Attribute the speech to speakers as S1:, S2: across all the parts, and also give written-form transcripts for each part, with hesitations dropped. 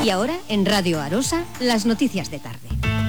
S1: Y ahora, en Radio Arosa, las noticias de tarde.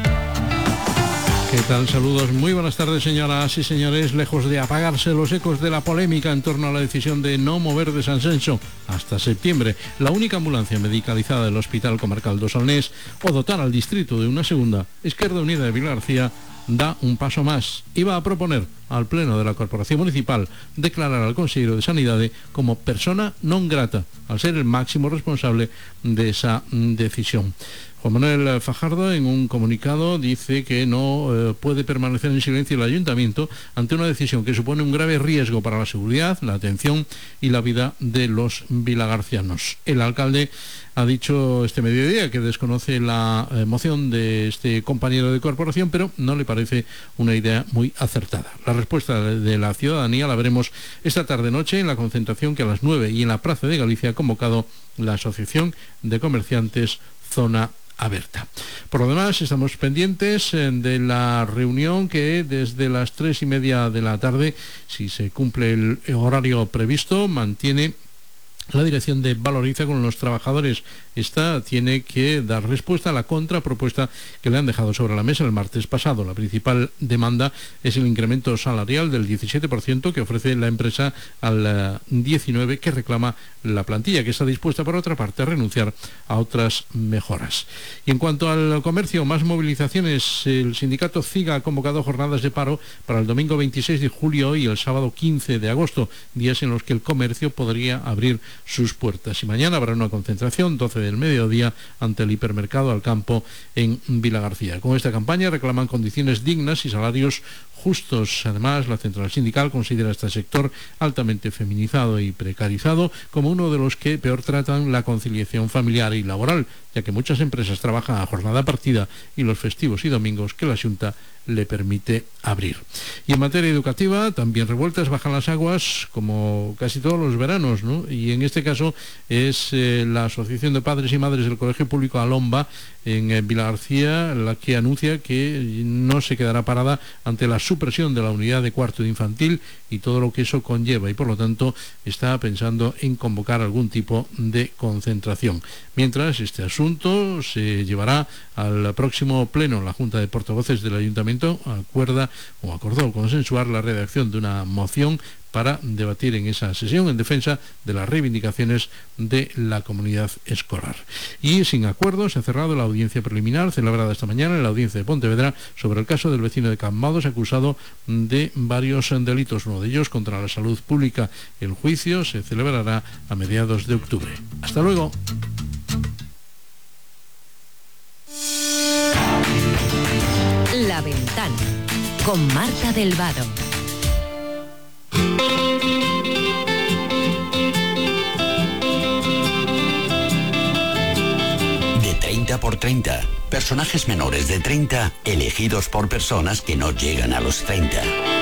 S2: ¿Qué tal? Saludos, muy buenas tardes, señoras y señores. Lejos de apagarse los ecos de la polémica en torno a la decisión de no mover de San Senso hasta septiembre la única ambulancia medicalizada del Hospital Comarcal do Salnés o dotar al distrito de una segunda, Izquierda Unida de Vilagarcía da un paso más. Iba a proponer al Pleno de la Corporación Municipal declarar al Conselleiro de Sanidade como persona non grata, al ser el máximo responsable de esa decisión. Juan Manuel Fajardo, en un comunicado, dice que no puede permanecer en silencio el Ayuntamiento ante una decisión que supone un grave riesgo para la seguridad, la atención y la vida de los vilagarcianos. El alcalde ha dicho este mediodía que desconoce la moción de este compañero de corporación, pero no le parece una idea muy acertada. La respuesta de la ciudadanía la veremos esta tarde-noche en la concentración que a las 9 y en la Plaza de Galicia ha convocado la Asociación de Comerciantes Zona Abierta. Por lo demás, estamos pendientes de la reunión que desde las 3:30 de la tarde, si se cumple el horario previsto, mantiene la dirección de Valoriza con los trabajadores. Esta tiene que dar respuesta a la contrapropuesta que le han dejado sobre la mesa el martes pasado. La principal demanda es el incremento salarial del 17% que ofrece la empresa al 19% que reclama la plantilla, que está dispuesta por otra parte a renunciar a otras mejoras. Y en cuanto al comercio, más movilizaciones. El sindicato CIGA ha convocado jornadas de paro para el domingo 26 de julio y el sábado 15 de agosto, días en los que el comercio podría abrir sus puertas. Y mañana habrá una concentración, 12 del mediodía, ante el hipermercado Alcampo en Vilagarcía. Con esta campaña reclaman condiciones dignas y salarios justos. Además, la central sindical considera este sector altamente feminizado y precarizado como uno de los que peor tratan la conciliación familiar y laboral, ya que muchas empresas trabajan a jornada partida y los festivos y domingos que la Xunta le permite abrir. Y en materia educativa, también revueltas, bajan las aguas como casi todos los veranos, ¿no? Y en este caso es la Asociación de Padres y Madres del Colegio Público Alomba en Vilagarcía la que anuncia que no se quedará parada ante la supresión de la unidad de cuarto de infantil y todo lo que eso conlleva, y por lo tanto está pensando en convocar algún tipo de concentración. Mientras, este asunto se llevará al próximo pleno. La Junta de Portavoces del Ayuntamiento acordó consensuar la redacción de una moción para debatir en esa sesión en defensa de las reivindicaciones de la comunidad escolar. Y sin acuerdo se ha cerrado la audiencia preliminar celebrada esta mañana en la audiencia de Pontevedra sobre el caso del vecino de Cambados acusado de varios delitos, uno de ellos contra la salud pública. El juicio se celebrará a mediados de octubre. Hasta luego.
S1: La Ventana, con Marta del Vado.
S3: De 30 por 30. Personajes menores de 30 elegidos por personas que no llegan a los 30.